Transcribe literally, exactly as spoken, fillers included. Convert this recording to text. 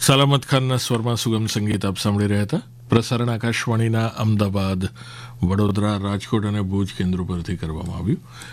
સલામત ખાનના સ્વરમાં સુગમ સંગીત આપ સાંભળી રહ્યા હતા. પ્રસારણ આકાશવાણીના અમદાવાદ, વડોદરા, રાજકોટ અને ભુજ કેન્દ્રો પરથી કરવામાં આવ્યું.